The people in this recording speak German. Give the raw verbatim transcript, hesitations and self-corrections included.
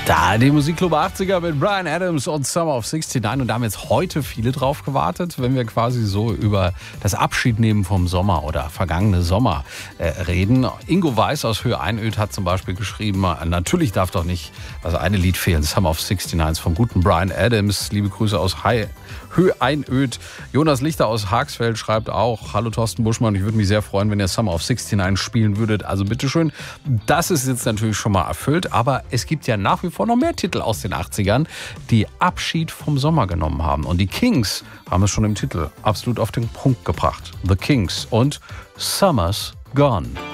Da die Musikclub achtziger mit Bryan Adams und Summer of neunundsiebzig. Und da haben jetzt heute viele drauf gewartet, wenn wir quasi so über das Abschiednehmen vom Sommer oder vergangene Sommer äh, reden. Ingo Weiß aus Höhe Einöd hat zum Beispiel geschrieben, natürlich darf doch nicht das eine Lied fehlen, Summer of neunundsiebzig vom guten Bryan Adams. Liebe Grüße aus Hai- Höhe Einöd. Jonas Lichter aus Haagsfeld schreibt auch, hallo Thorsten Buschmann, ich würde mich sehr freuen, wenn ihr Summer of neunundsiebzig spielen würdet. Also bitteschön, das ist jetzt natürlich schon mal erfüllt, aber es gibt ja nach wie vor noch mehr Titel aus den achtzigern, die Abschied vom Sommer genommen haben. Und die Kings haben es schon im Titel absolut auf den Punkt gebracht. The Kings und Summer's Gone.